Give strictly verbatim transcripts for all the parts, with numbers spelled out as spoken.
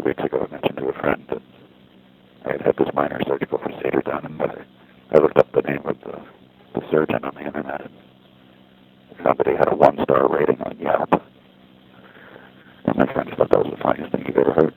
weeks ago, I mentioned to a friend that I had had this minor surgical procedure done, and I, I looked up the name of the, the surgeon on the internet. Somebody had a one-star rating on Yelp. And my friend thought that was the funniest thing he'd ever heard.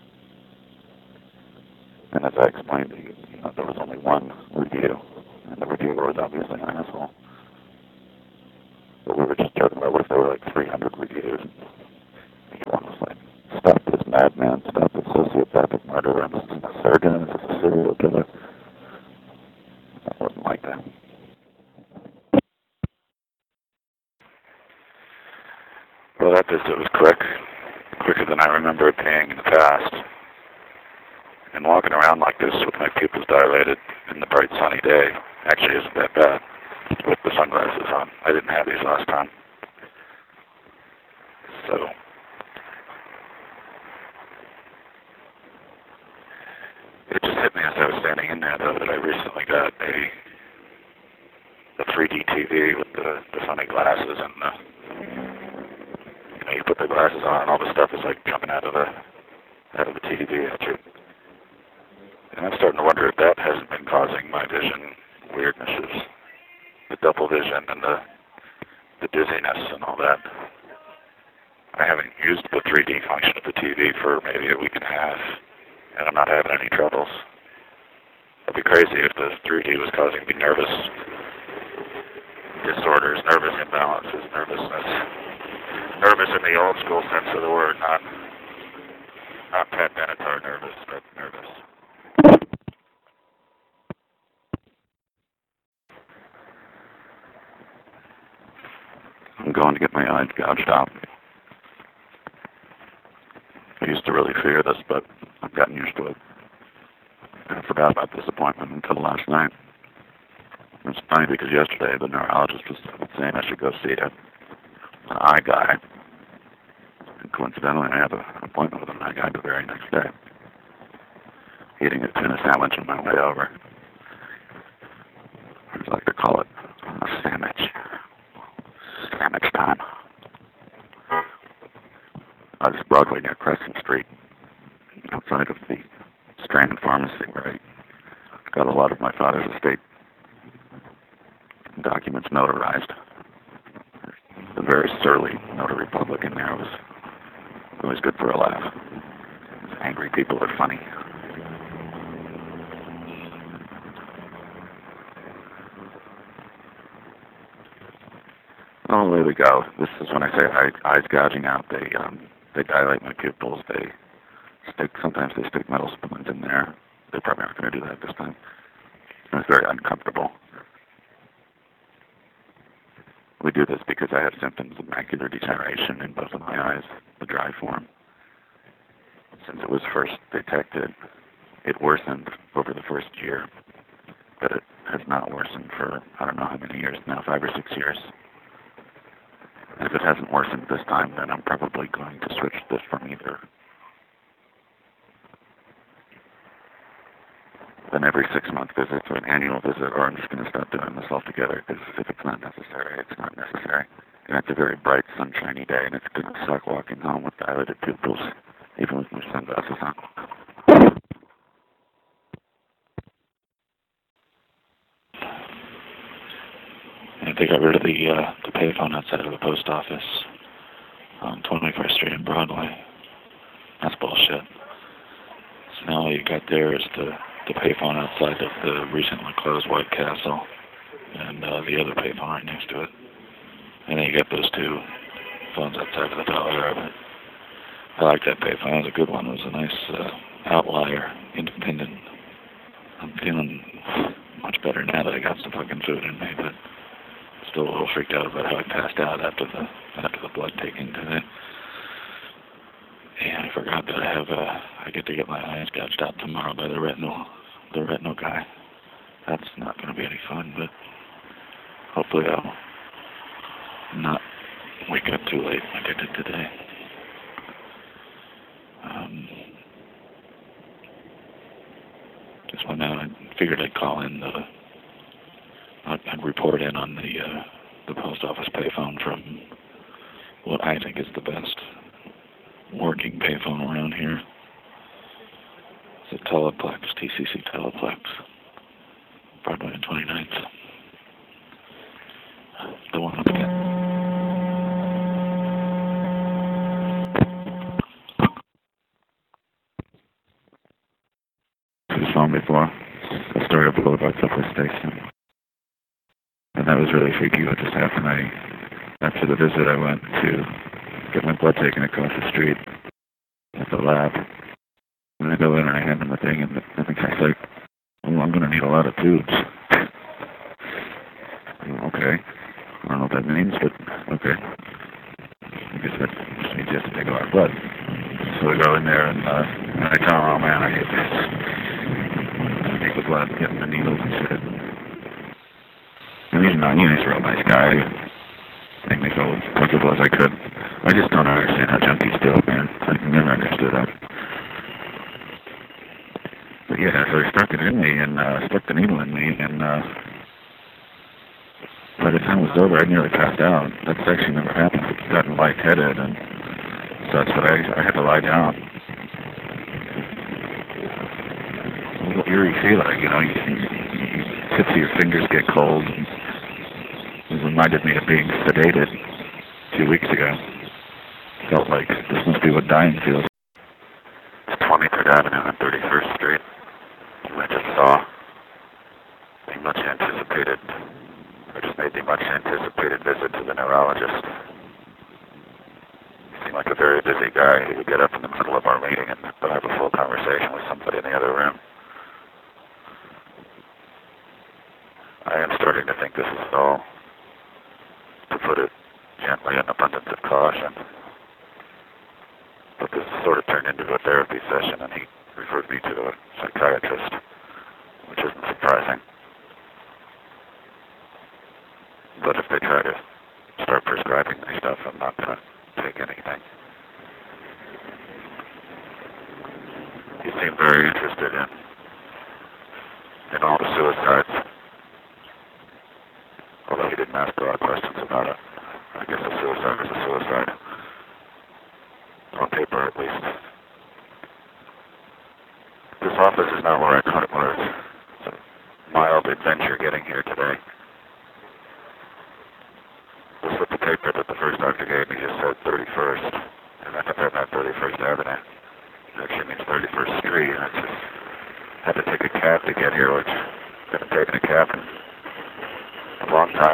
And as I explained, you know, there was only one review, and the reviewer was obviously an asshole. But we were just joking about what if there were like three hundred reviews. And one was like, stop this madman, stop this sociopathic murderer, this is a surgeon, this is a serial killer. I wasn't like that. Well, that visit was quick, quicker than I remember it being in the past. And walking around like this with my pupils dilated in the bright sunny day actually isn't that bad with the sunglasses on. I didn't have these last time. So, it just hit me as I was standing in there, though, that I recently got a, a three D T V with the, the funny glasses, and the, you know, you put the glasses on and all the stuff is like coming out of the, out of the T V at you. And I'm starting to wonder if that hasn't been causing my vision weirdnesses, the double vision and the the dizziness and all that. I haven't used the three D function of the T V for maybe a week and a half, and I'm not having any troubles. It'd be crazy if the three D was causing me nervous disorders, nervous imbalances, nervousness. Nervous in the old school sense of the word, not not Pat Benatar nervous, but nervous. I'm going to get my eyes gouged out. I used to really fear this, but I've gotten used to it. I forgot about this appointment until last night. It's funny because yesterday the neurologist was saying I should go see a, an eye guy. And coincidentally, I have an appointment with an eye guy the very next day. Eating a tuna sandwich on my way over. I'd like to call it a sandwich. Sandwich time. I was Broadway near Crescent Street, outside of the Strand Pharmacy, where I got a lot of my father's estate documents notarized. The very surly notary public in there was always good for a laugh. Angry people are funny. Oh, there we go. This is when I say eyes gouging out. They um, they dilate my pupils. They stick. Sometimes they stick metal spoons in there. They probably aren't going to do that this time. It's very uncomfortable. We do this because I have symptoms of macular degeneration in both of my eyes, the dry form. Since it was first detected, it worsened over the first year, but it has not worsened for I don't know how many years now, five or six years. If it hasn't worsened this time, then I'm probably going to switch this from either. An every six-month visit to an annual visit, or I'm just going to stop doing this altogether, because if it's not necessary, it's not necessary. And it's a very bright, sunshiny day, and it's going to suck walking home with dilated pupils, even with my sunglasses on. And they got rid of the uh, the payphone outside of the post office on twenty-first Street and Broadway. That's bullshit. So now all you got there is the, the payphone outside of the recently closed White Castle and uh, the other payphone right next to it. And then you got those two phones outside of the dollar of it. I like that payphone. It was a good one. It was a nice uh, outlier, independent. I'm feeling much better now that I got some fucking food in me, but still a little freaked out about how I passed out after the after the blood taking today. And I forgot that I have uh, I get to get my eyes gouged out tomorrow by the retinal the retinal guy. That's not going to be any fun, but hopefully I'll not wake up too late like I did today. Um, just went out. I figured I'd call in the. I'd, I'd report in on the uh, the post office payphone from what I think is the best working payphone around here. Teleplex, T C C Teleplex, Broadway and twenty-ninth. The one up again. This phone before. The story of Boulevard Subway Station. And that was really freaky what just happened. I, after the visit, I went to get my blood taken across the street at the lab. And I go in and I hand him the thing, and I think I like, oh, I'm going to need a lot of tubes. Okay. I don't know what that means, but okay. I guess that just means you have to take a lot of blood. So I go in there and, uh, and I tell him, oh man, I hate this. I take the blood, getting the needles and shit. And he's not, you know, he's a real nice guy. Make me feel as comfortable as I could. I just don't understand how junkies do it, man. I never understood that. But yeah, so he stuck it in me and uh, stuck the needle in me, and uh, by the time it was over, I nearly passed out. That's actually never happened. I'd gotten lightheaded, and so that's what I, I had to lie down. A little eerie feeling, you know, you, you, you tips of your fingers get cold. It reminded me of being sedated two weeks ago. Felt like this must be what dying feels. It's twenty-third Avenue and thirty-first Street. I just saw the much anticipated, I just made the much anticipated visit to the neurologist. He seemed like a very busy guy. He would get up in the middle of our meeting and have a full conversation with somebody in the other room. I am starting to think this is all, to put it gently, an abundance of caution. But this sort of turned into a therapy session, and he referred me to a psychiatrist, which isn't surprising. But if they try to start prescribing me stuff, I'm not going to take anything. He seemed very interested in, in all the suicides. Although he didn't ask a lot of questions about it. I guess a suicide is a suicide. On paper, at least. This office is not where I thought it was. It's a mild adventure getting here today. The slip of paper that the first doctor gave me just said thirty-first. And I thought that meant thirty-first Avenue. It actually means thirty-first Street. And I just had to take a cab to get here, which I haven't taken a cab in a long time.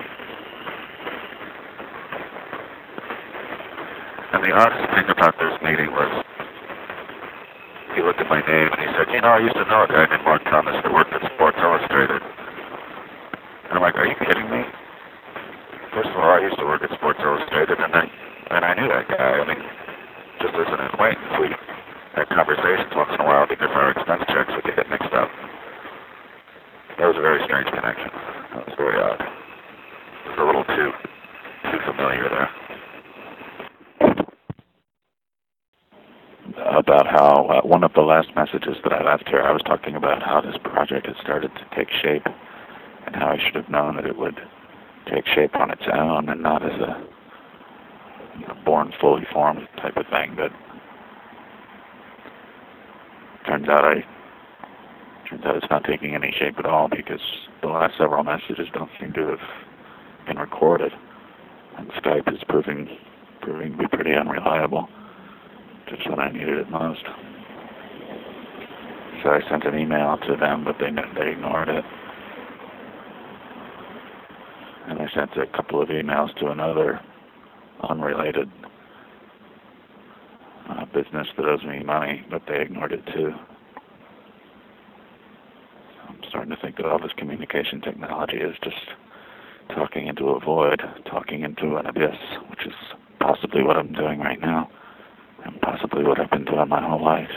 And the oddest thing about this meeting was, he looked at my name and he said, you know, I used to know a guy named Mark Thomas that worked at Sports Illustrated. And I'm like, are you kidding me? First of all, I used to work at Sports Illustrated, and then and I knew that guy. I mean, just as an acquaintance, we had conversations once in a while because our expense checks would get mixed up. That was a very strange connection. That was very odd. It was a little too, too familiar there. About how uh, one of the last messages that I left here, I was talking about how this project had started to take shape and how I should have known that it would take shape on its own and not as a you know, born fully formed type of thing. But turns out I turns out it's not taking any shape at all, because the last several messages don't seem to have been recorded, and Skype is proving proving to be pretty unreliable. Just when I needed it most. So I sent an email to them, but they they ignored it. And I sent a couple of emails to another unrelated uh, business that owes me money, but they ignored it too. So I'm starting to think that all this communication technology is just talking into a void, talking into an abyss, which is possibly what I'm doing right now. And possibly what I've been doing my whole life.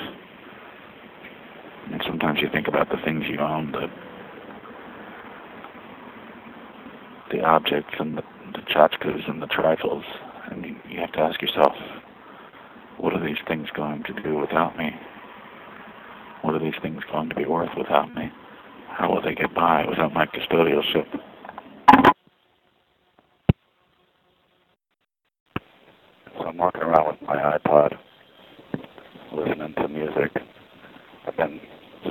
And sometimes you think about the things you own, the, the objects and the, the tchotchkes and the trifles, and you, you have to ask yourself, what are these things going to do without me? What are these things going to be worth without me? How will they get by without my custodialship? So I'm walking around with my iPod, listening to music. I've been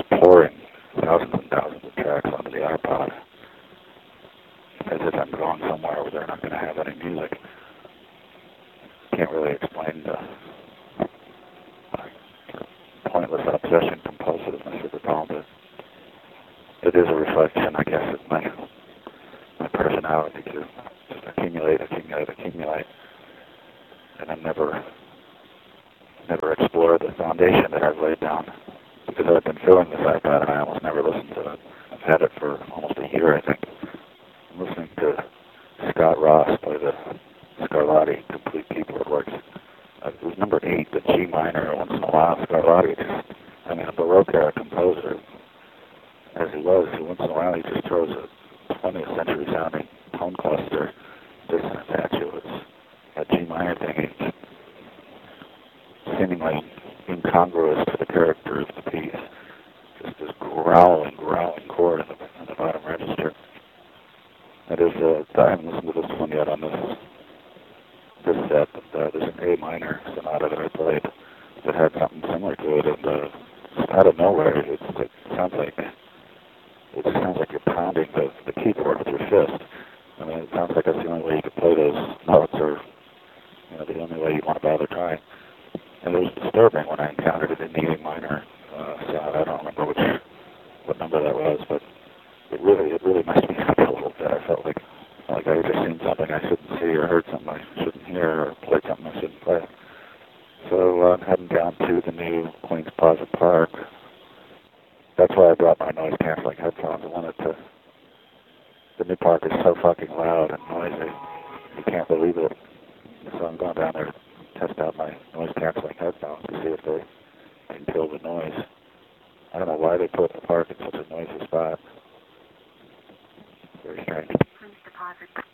never explored the foundation that I've laid down, because I've been feeling this iPad and I almost never listened to it. I've had it for almost a year, I think. I'm listening to Scott Ross play the Scarlatti Complete Keyboard Works. Uh, it was number eight, the G minor. Once in a while, Scarlatti just, I mean, a Baroque era composer, as he was, once in a while he just throws a twentieth century sounding tone cluster dissonance at you. It's that G minor thing, it's seemingly incongruous to the character of the piece. Just this growling, growling chord in the, in the bottom register. That is, uh, I haven't listened to this one yet on this this set, but uh, there's an A minor sonata that I played that had something similar to it, and uh, just out of nowhere, it's, it sounds like it just sounds like you're pounding the, the keyboard with your fist. I mean, it sounds like that's the only way you could play those notes, or you know, the only way you want to bother trying. And it was disturbing when I encountered it in the A minor uh, sonata. I don't remember which what number that was, but it really it really messed me up a little bit. I felt like like I had just seen something I shouldn't see, or heard something I shouldn't hear, or played something I shouldn't play. So uh, I'm heading down to the new Queens Plaza Park. That's why I brought my noise canceling headphones. I wanted to. The new park is so fucking loud and noisy. You can't believe it. So I'm going down there to test out my noise canceling headphones to see if they can kill the noise. I don't know why they put the park in such a noisy spot. Very strange.